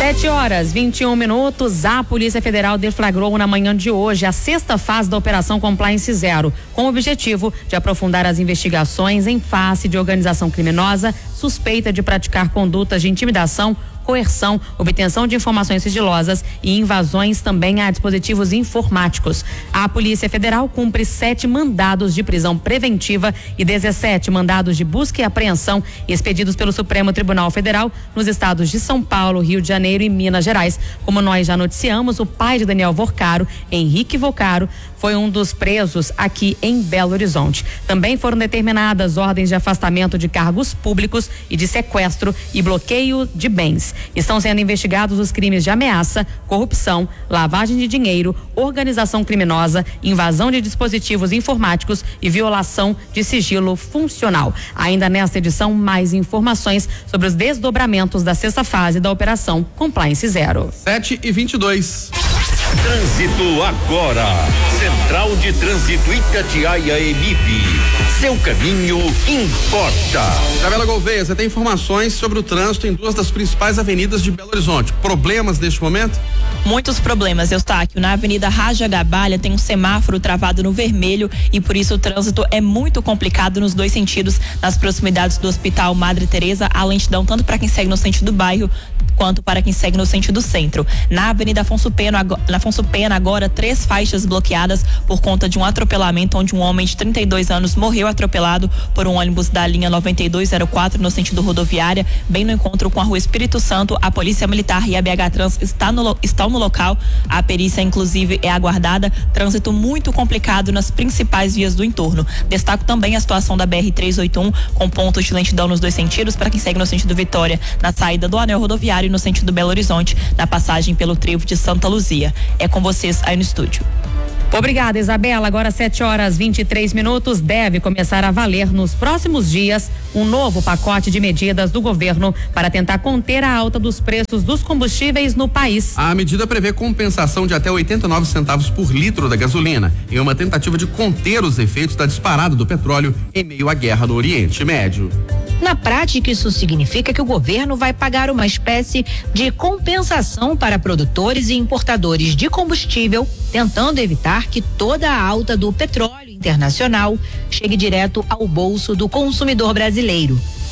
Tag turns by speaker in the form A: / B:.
A: 7h21. A Polícia Federal deflagrou na manhã de hoje a 6ª fase da Operação Compliance Zero, com o objetivo de aprofundar as investigações em face de organização criminosa suspeita de praticar condutas de intimidação, coerção, obtenção de informações sigilosas e invasões também a dispositivos informáticos. A Polícia Federal cumpre 7 mandados de prisão preventiva e 17 mandados de busca e apreensão expedidos pelo Supremo Tribunal Federal nos estados de São Paulo, Rio de Janeiro e Minas Gerais. Como nós já noticiamos, o pai de Daniel Vorcaro, Henrique Vorcaro, foi um dos presos aqui em Belo Horizonte. Também foram determinadas ordens de afastamento de cargos públicos e de sequestro e bloqueio de bens. Estão sendo investigados os crimes de ameaça, corrupção, lavagem de dinheiro, organização criminosa, invasão de dispositivos informáticos e violação de sigilo funcional. Ainda nesta edição, mais informações sobre os desdobramentos da 6ª fase da Operação Compliance Zero.
B: 7h22.
C: Trânsito agora. Central de Trânsito Itatiaia Emip. Seu caminho importa.
B: Isabela Gouveia, você tem informações sobre o trânsito em 2 das principais avenidas de Belo Horizonte. Problemas neste momento?
D: Muitos problemas, Eustáquio. Na Avenida Raja Gabalha tem um semáforo travado no vermelho e por isso o trânsito é muito complicado nos 2 sentidos, nas proximidades do Hospital Madre Teresa, a lentidão tanto para quem segue no sentido do bairro quanto para quem segue no sentido centro. Na Avenida Afonso Pena, agora 3 faixas bloqueadas por conta de um atropelamento onde um homem de 32 anos morreu atropelado por um ônibus da linha 9204 no sentido rodoviária, bem no encontro com a Rua Espírito Santo. A Polícia Militar e a BH Trans estão no local. A perícia, inclusive, é aguardada. Trânsito muito complicado nas principais vias do entorno. Destaco também a situação da BR-381, com pontos de lentidão nos 2 sentidos para quem segue no sentido Vitória, na saída do anel rodoviário e no sentido Belo Horizonte, na passagem pelo trevo de Santa Luzia. É com vocês aí no estúdio.
A: Obrigada, Isabela. Agora 7h23. Deve começar a valer nos próximos dias um novo pacote de medidas do governo para tentar conter a alta dos preços dos combustíveis no país.
B: A medida prevê compensação de até 89 centavos por litro da gasolina, em uma tentativa de conter os efeitos da disparada do petróleo em meio à guerra no Oriente Médio.
E: Na prática, isso significa que o governo vai pagar uma espécie de compensação para produtores e importadores de combustível, tentando evitar que toda a alta do petróleo internacional chegue direto ao bolso do consumidor brasileiro.